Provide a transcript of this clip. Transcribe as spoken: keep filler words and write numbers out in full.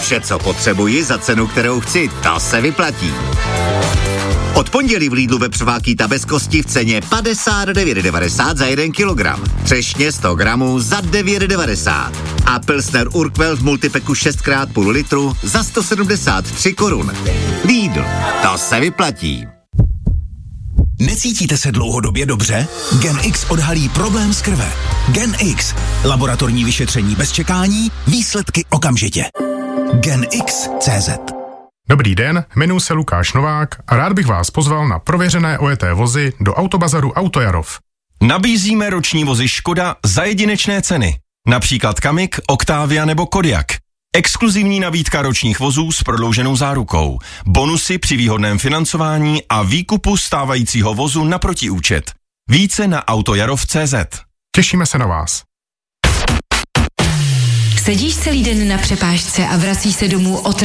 Vše, co potřebuji za cenu, kterou chci, to se vyplatí. Od pondělí v Lidlu vepřová bez kosti v ceně padesát devět devadesát za jeden kilogram. Třešně sto gramů za devět devadesát. A Pilsner Urquell v multipeku šest krát půl litru za sto sedmdesát tři korun. Lidl, to se vyplatí. Necítíte se dlouhodobě dobře? Gen X odhalí problém z krve. Gen X. Laboratorní vyšetření bez čekání, výsledky okamžitě. Gen X tečka cé zet. Dobrý den, jmenuji se Lukáš Novák a rád bych vás pozval na prověřené ojeté vozy do autobazaru Autojarov. Nabízíme roční vozy Škoda za jedinečné ceny. Například Kamik, Octavia nebo Kodiaq. Exkluzivní nabídka ročních vozů s prodlouženou zárukou. Bonusy při výhodném financování a výkupu stávajícího vozu na protiúčet. Více na autojarov tečka cé zet. Těšíme se na vás. Sedíš celý den na přepážce a vracíš se domů otrávě.